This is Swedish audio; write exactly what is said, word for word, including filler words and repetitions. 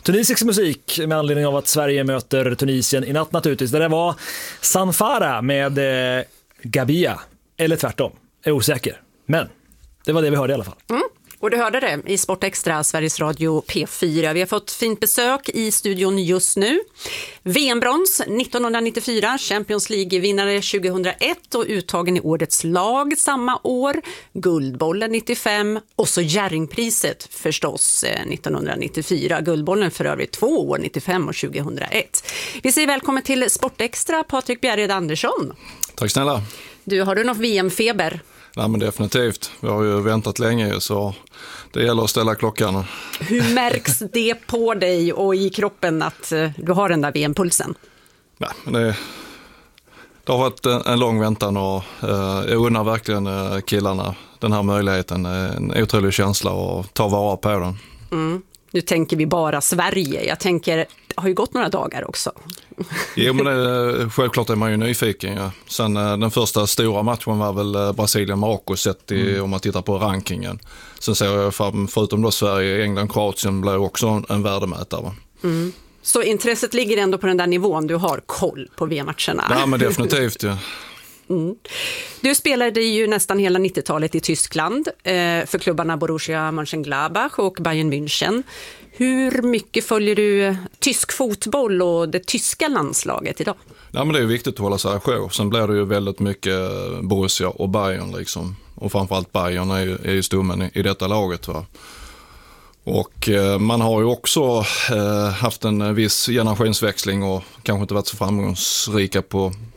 tunisisk musik med anledning av att Sverige möter Tunisien i natt naturligtvis. Det där var Sanfara med eh, Gabia, eller tvärtom, jag är osäker. Men det var det vi hörde i alla fall. Mm. Och du hörde det i Sport Extra, Sveriges Radio P fyra. Vi har fått fint besök i studion just nu. V M-brons nittonhundranittiofyra, Champions League-vinnare tjugohundraett och uttagen i årets lag samma år. Guldbollen nittiofem och så Jerringpriset förstås nittonhundranittiofyra. Guldbollen för övrigt två år, nittiofem och tjugohundraett. Vi säger välkommen till Sport Extra, Patrik Bjerred Andersson. Tack snälla. Du, har du något V M-feber? Nej, men definitivt. Vi har ju väntat länge så det gäller att ställa klockan. Hur märks det på dig och i kroppen att du har den där V M-pulsen? Nej, men det, det har varit en, en lång väntan och eh, jag undrar verkligen eh, killarna den här möjligheten. En otrolig känsla att ta vara på den. Mm. Nu tänker vi bara Sverige. Jag tänker, det har ju gått några dagar också. Jo, men det, självklart är man ju nyfiken. Ja. Sen den första stora matchen var väl Brasilien-Marocko sett i, mm. om man tittar på rankingen. Sen ser jag förutom då Sverige, England, Kroatien blir också en, en värdemätare. Mm. Så intresset ligger ändå på den där nivån, du har koll på V M-matcherna? Ja, men definitivt, ja. Mm. Du spelade ju nästan hela nittiotalet i Tyskland eh, för klubbarna Borussia Mönchengladbach och Bayern München. Hur mycket följer du tysk fotboll och det tyska landslaget idag? Ja, men det är viktigt att hålla sig ajour. Sen blir det ju väldigt mycket Borussia och Bayern liksom. Och framförallt Bayern är ju, är ju stommen i, i detta laget, va. Och eh, man har ju också eh, haft en viss generationsväxling och kanske inte varit så framgångsrika på